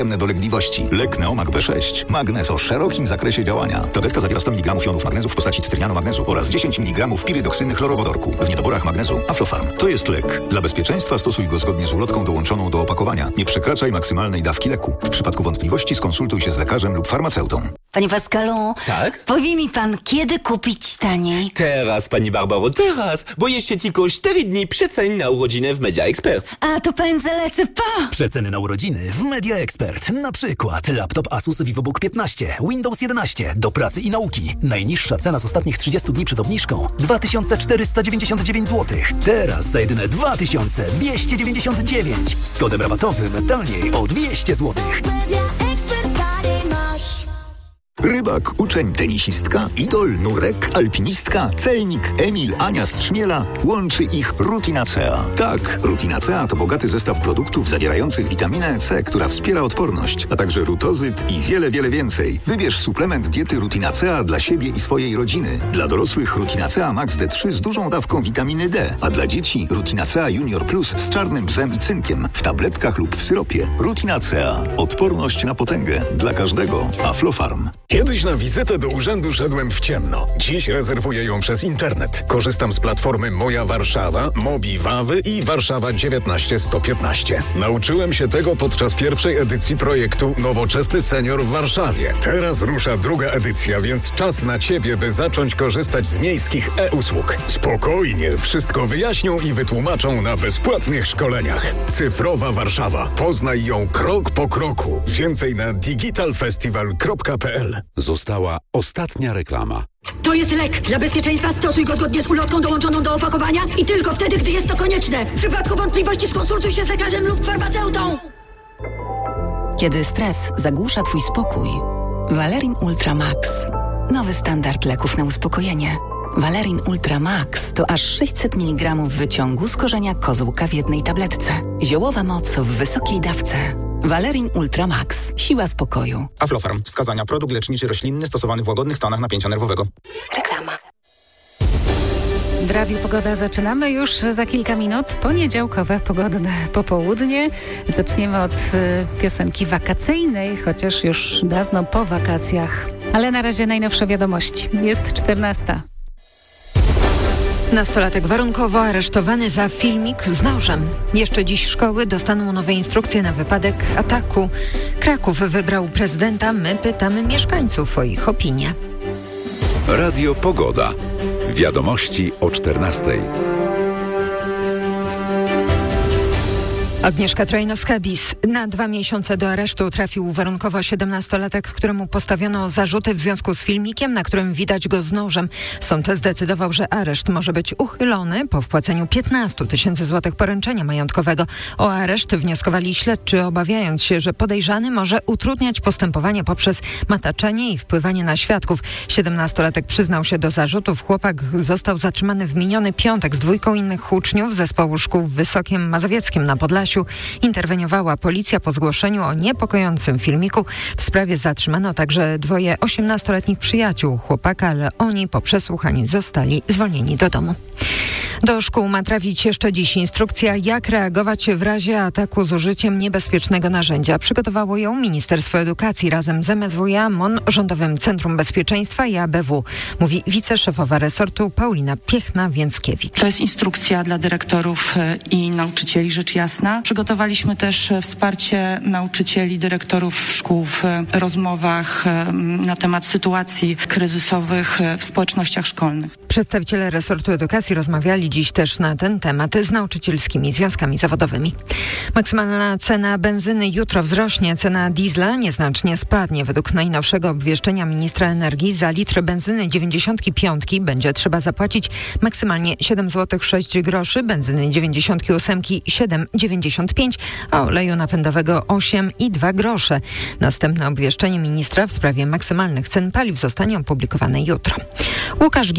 Dolegliwości. Lek Neomag B6. Magnez o szerokim zakresie działania. Tabletka zawiera 100 mg jonów magnezu w postaci cytrynianu magnezu oraz 10 mg pirydoksyny chlorowodorku. W niedoborach magnezu Aflofarm. To jest lek. Dla bezpieczeństwa stosuj go zgodnie z ulotką dołączoną do opakowania. Nie przekraczaj maksymalnej dawki leku. W przypadku wątpliwości skonsultuj się z lekarzem lub farmaceutą. Panie Pascalu, tak? Powie mi pan, kiedy kupić taniej? Teraz, pani Barbaro, teraz, bo jeszcze tylko 4 dni przecen na urodziny w Media Expert. A to pędzę lecę, pa! Przeceny na urodziny w Media Expert. Na przykład laptop Asus VivoBook 15, Windows 11, do pracy i nauki. Najniższa cena z ostatnich 30 dni przed obniżką 2499 zł. Teraz za jedyne 2299. Z kodem rabatowym taniej o 200 zł. Rybak, uczeń, tenisistka, idol, nurek, alpinistka, celnik, Emil, Ania z Trzmiela. Łączy ich Rutinacea. Tak, Rutinacea to bogaty zestaw produktów zawierających witaminę C, która wspiera odporność, a także rutozyt i wiele, wiele więcej. Wybierz suplement diety Rutinacea dla siebie i swojej rodziny. Dla dorosłych Rutinacea Max D3 z dużą dawką witaminy D, a dla dzieci Rutinacea Junior Plus z czarnym bzem i cynkiem w tabletkach lub w syropie. Rutinacea. Odporność na potęgę. Dla każdego. Aflofarm. Kiedyś na wizytę do urzędu szedłem w ciemno. Dziś rezerwuję ją przez internet. Korzystam z platformy Moja Warszawa, Mobi Wawy i Warszawa 19115. Nauczyłem się tego podczas pierwszej edycji projektu Nowoczesny Senior w Warszawie. Teraz rusza druga edycja, więc czas na Ciebie, by zacząć korzystać z miejskich e-usług. Spokojnie, wszystko wyjaśnią i wytłumaczą na bezpłatnych szkoleniach. Cyfrowa Warszawa. Poznaj ją krok po kroku. Więcej na digitalfestival.pl. Została ostatnia reklama. To jest lek. Dla bezpieczeństwa stosuj go zgodnie z ulotką dołączoną do opakowania i tylko wtedy, gdy jest to konieczne. W przypadku wątpliwości skonsultuj się z lekarzem lub farmaceutą. Kiedy stres zagłusza Twój spokój, Valerin Ultra Max. Nowy standard leków na uspokojenie. Valerin Ultra Max to aż 600 mg wyciągu z korzenia kozłka w jednej tabletce. Ziołowa moc w wysokiej dawce. Valerin Ultra Max. Siła spokoju. Aflofarm. Wskazania. Produkt leczniczy roślinny stosowany w łagodnych stanach napięcia nerwowego. Reklama. W Radiu Pogoda zaczynamy już za kilka minut. Poniedziałkowe, pogodne popołudnie. Zaczniemy od piosenki wakacyjnej, chociaż już dawno po wakacjach. Ale na razie najnowsze wiadomości. Jest 14. Nastolatek warunkowo aresztowany za filmik z nożem. Jeszcze dziś szkoły dostaną nowe instrukcje na wypadek ataku. Kraków wybrał prezydenta. My pytamy mieszkańców o ich opinię. Radio Pogoda. Wiadomości o 14:00. Agnieszka Trajnowska-Bis. Na 2 miesiące do aresztu trafił warunkowo 17-latek, któremu postawiono zarzuty w związku z filmikiem, na którym widać go z nożem. Sąd zdecydował, że areszt może być uchylony po wpłaceniu 15 000 złotych poręczenia majątkowego. O areszt wnioskowali śledczy, obawiając się, że podejrzany może utrudniać postępowanie poprzez mataczenie i wpływanie na świadków. 17-latek przyznał się do zarzutów. Chłopak został zatrzymany w miniony piątek z 2 innych uczniów zespołu szkół w Wysokiem Mazowieckim na Podlasiu. Interweniowała policja po zgłoszeniu o niepokojącym filmiku. W sprawie zatrzymano także 2 18-letnich przyjaciół chłopaka, ale oni po przesłuchaniu zostali zwolnieni do domu. Do szkół ma trafić jeszcze dziś instrukcja, jak reagować w razie ataku z użyciem niebezpiecznego narzędzia. Przygotowało ją Ministerstwo Edukacji razem z MSWiA, MON, Rządowym Centrum Bezpieczeństwa i ABW. Mówi wiceszefowa resortu Paulina Piechna-Więckiewicz. To jest instrukcja dla dyrektorów i nauczycieli, rzecz jasna. Przygotowaliśmy też wsparcie nauczycieli, dyrektorów szkół w rozmowach na temat sytuacji kryzysowych w społecznościach szkolnych. Przedstawiciele resortu edukacji rozmawiali dziś też na ten temat z nauczycielskimi związkami zawodowymi. Maksymalna cena benzyny jutro wzrośnie, cena diesla nieznacznie spadnie. Według najnowszego obwieszczenia ministra energii za litr benzyny 95 będzie trzeba zapłacić maksymalnie 7,06 zł, benzyny 98 7,95, a oleju napędowego 8,2 grosze. Następne obwieszczenie ministra w sprawie maksymalnych cen paliw zostanie opublikowane jutro. Łukasz Gibała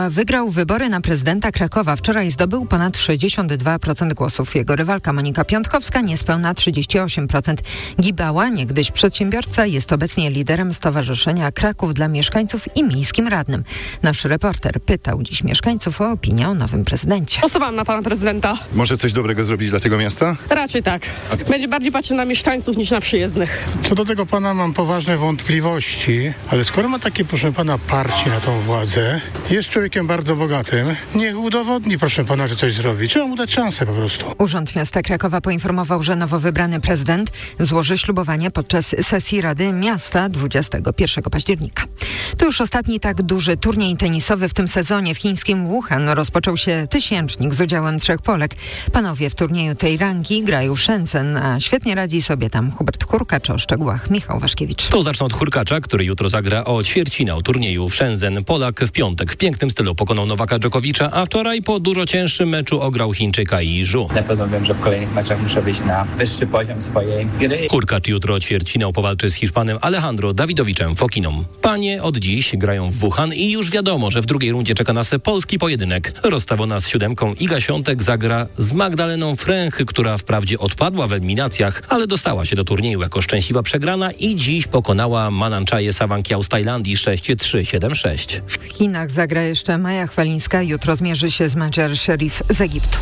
Duda wygrał wybory na prezydenta Krakowa. Wczoraj zdobył ponad 62% głosów. Jego rywalka Monika Piątkowska niespełna 38%. Gibała, niegdyś przedsiębiorca, jest obecnie liderem Stowarzyszenia Kraków dla Mieszkańców i miejskim radnym. Nasz reporter pytał dziś mieszkańców o opinię o nowym prezydencie. Głosowałam na pana prezydenta. Może coś dobrego zrobić dla tego miasta? Raczej tak. Będzie bardziej patrzeć na mieszkańców niż na przyjezdnych. Co do tego pana mam poważne wątpliwości, ale skoro ma takie, proszę pana, parcie na tą władzę, jest człowiekiem bardzo bogatym, niech udowodni, proszę pana, że coś zrobi. Trzeba mu dać szansę po prostu. Urząd Miasta Krakowa poinformował, że nowo wybrany prezydent złoży ślubowanie podczas sesji Rady Miasta 21 października. To już ostatni tak duży turniej tenisowy w tym sezonie. W chińskim Wuhan rozpoczął się tysięcznik z udziałem 3 Polek. Panowie w turnieju tej rangi grają w Shenzhen, a świetnie radzi sobie tam Hubert Hurkacz. O szczegółach Michał Waszkiewicz. To zacznę od Hurkacza, który jutro zagra o ćwierćfinał turnieju w Shenzhen. Polak w piątek w pięknym stylu pokonał Nowaka Dżokowicza, a wczoraj po dużo cięższym meczu ograł Chińczyka Yi Zhu. Na pewno wiem, że w kolejnych meczach muszę wyjść na wyższy poziom swojej gry. Hurkacz jutro ćwierćfinał powalczy z Hiszpanem Alejandro Dawidowiczem Fokiną. Panie od dziś grają w Wuhan i już wiadomo, że w drugiej rundzie czeka nas polski pojedynek. Rozstawiona z 7 Iga Świątek zagra z Magdaleną Fręch, która wprawdzie odpadła w eliminacjach, ale dostała się do turnieju jako szczęśliwa przegrana i dziś pokonała Mananchaję Sawankiał z Tajlandii 6-3, 7-6. W Chinach zagra jeszcze Maja Chwalińska. Jutro zmierzy się z Madżar Sherif z Egiptu.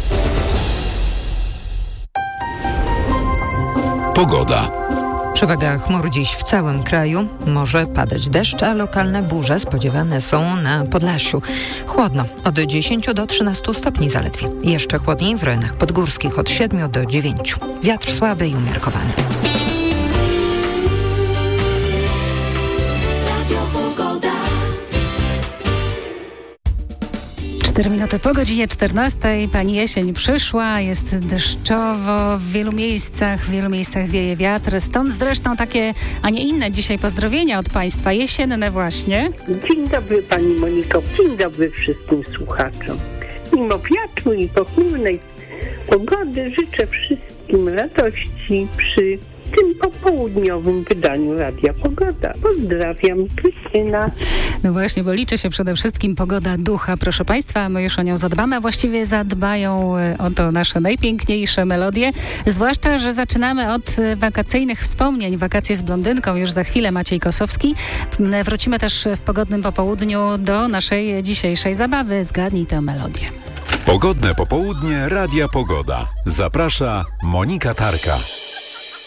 Pogoda. Przewaga chmur dziś w całym kraju. Może padać deszcz, a lokalne burze spodziewane są na Podlasiu. Chłodno, od 10 do 13 stopni zaledwie. Jeszcze chłodniej w rejonach podgórskich od 7 do 9. Wiatr słaby i umiarkowany. 4 minuty po godzinie 14. Pani jesień przyszła, jest deszczowo, w wielu miejscach wieje wiatr. Stąd zresztą takie, a nie inne dzisiaj pozdrowienia od Państwa, jesienne właśnie. Dzień dobry Pani Moniko, dzień dobry wszystkim słuchaczom. Mimo wiatru i pochmurnej pogody życzę wszystkim radości przy tym popołudniowym wydaniu Radia Pogoda. Pozdrawiam, Krystyna. No właśnie, bo liczy się przede wszystkim pogoda ducha, proszę Państwa, my już o nią zadbamy, a właściwie zadbają o to nasze najpiękniejsze melodie, zwłaszcza, że zaczynamy od wakacyjnych wspomnień. Wakacje z blondynką, już za chwilę Maciej Kosowski. Wrócimy też w pogodnym popołudniu do naszej dzisiejszej zabawy. Zgadnij tę melodię. Pogodne popołudnie Radia Pogoda. Zaprasza Monika Tarka.